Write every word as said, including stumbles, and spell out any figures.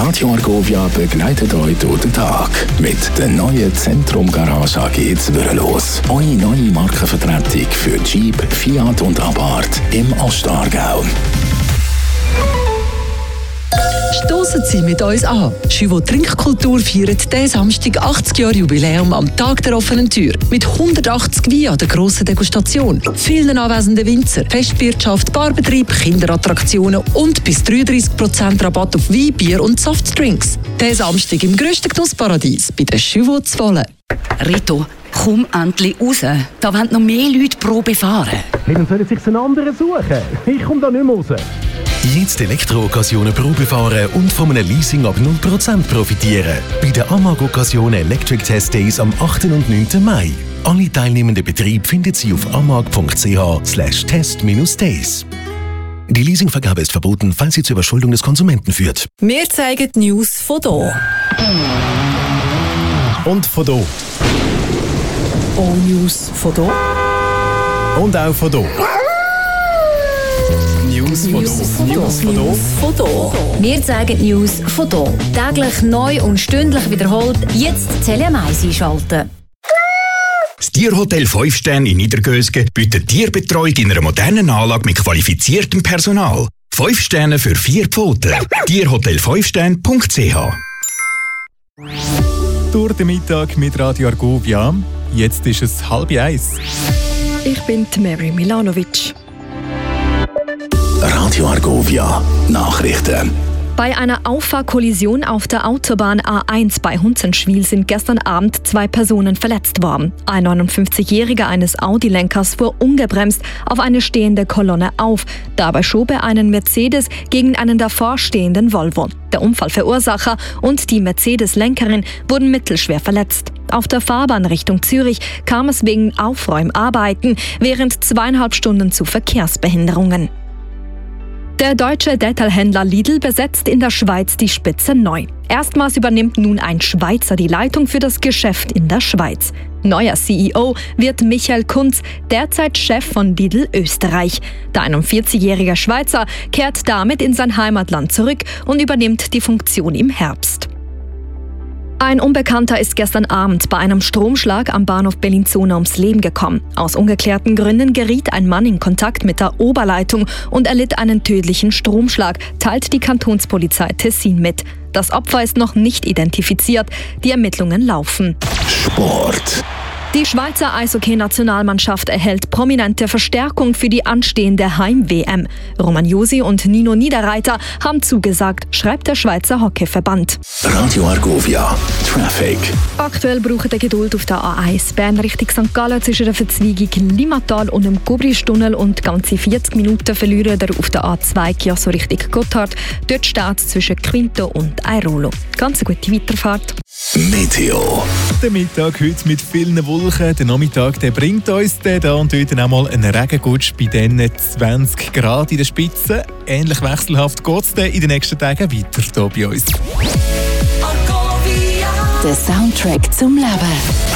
Radio Argovia begleitet euch durch den Tag mit der neuen Zentrum Garage A G Zwirrelos. Eure neue Markenvertretung für Jeep, Fiat und Abarth im Ostaargau. Stossen Sie mit uns an. Chivot Trinkkultur feiert diesen Samstag achtzig Jahre Jubiläum am Tag der offenen Tür. Mit hundertachtzig Wein an der grossen Degustation, vielen anwesenden Winzer, Festwirtschaft, Barbetrieb, Kinderattraktionen und bis dreiunddreissig Prozent Rabatt auf Wein, Bier und Softdrinks. Diesen Samstag im grössten Genussparadies bei der Chivot Zwolle. Rito, komm endlich raus. Da wollen noch mehr Leute Probe fahren. Hey, dann sollen sich einen anderen suchen. Ich komme da nicht mehr raus. Jetzt Elektro-Occasionen Probe fahren und von einem Leasing ab null Prozent profitieren. Bei den Amag Occasion Electric Test Days am achten und neunten Mai. Alle teilnehmenden Betriebe finden Sie auf amag punkt c h slash test days. Die Leasingvergabe ist verboten, falls sie zur Überschuldung des Konsumenten führt. Wir zeigen die News von hier. Und von hier. All News von hier. Und auch von hier. News von hier. News von hier. Wir zeigen die News von hier. Täglich neu und stündlich wiederholt. Jetzt Tele am eins einschalten. Das Tierhotel fünf Sterne in Niedergösgen bietet Tierbetreuung in einer modernen Anlage mit qualifiziertem Personal. fünf Sterne für vier Pfoten. tierhotel fünf sterne punkt c h. Durch den Mittag mit Radio Argovia. Jetzt ist es halb eins. Ich bin Mary Milanovic. Radio Argovia Nachrichten. Bei einer Auffahrkollision auf der Autobahn A eins bei Hunzenschwil sind gestern Abend zwei Personen verletzt worden. Ein neunundfünfzigjähriger eines Audi-Lenkers fuhr ungebremst auf eine stehende Kolonne auf. Dabei schob er einen Mercedes gegen einen davor stehenden Volvo. Der Unfallverursacher und die Mercedes-Lenkerin wurden mittelschwer verletzt. Auf der Fahrbahn Richtung Zürich kam es wegen Aufräumarbeiten während zweieinhalb Stunden zu Verkehrsbehinderungen. Der deutsche Detailhändler Lidl besetzt in der Schweiz die Spitze neu. Erstmals übernimmt nun ein Schweizer die Leitung für das Geschäft in der Schweiz. Neuer C E O wird Michael Kunz, derzeit Chef von Lidl Österreich. Der einundvierzigjährige Schweizer kehrt damit in sein Heimatland zurück und übernimmt die Funktion im Herbst. Ein Unbekannter ist gestern Abend bei einem Stromschlag am Bahnhof Bellinzona ums Leben gekommen. Aus ungeklärten Gründen geriet ein Mann in Kontakt mit der Oberleitung und erlitt einen tödlichen Stromschlag, teilt die Kantonspolizei Tessin mit. Das Opfer ist noch nicht identifiziert. Die Ermittlungen laufen. Sport. Die Schweizer Eishockey-Nationalmannschaft erhält prominente Verstärkung für die anstehende Heim-W M. Roman Josi und Nino Niederreiter haben zugesagt, schreibt der Schweizer Hockeyverband. Radio Argovia Traffic. Aktuell braucht ihr Geduld auf der A eins. Bern Richtung Sankt Gallen zwischen der Verzweigung Limmatal und dem Gubristunnel und ganze vierzig Minuten verlieren ihr auf der A zwei Chiasso Richtung Gotthard. Dort steht es zwischen Quinto und Airolo. Ganz eine gute Weiterfahrt. Meteo. Der Mittag heute mit vielen Wolken. Der Nachmittag der bringt uns dann da und dort auch mal einen Regengutsch bei diesen zwanzig Grad in der Spitze. Ähnlich wechselhaft geht es dann in den nächsten Tagen weiter hier bei uns. Der Soundtrack zum Leben.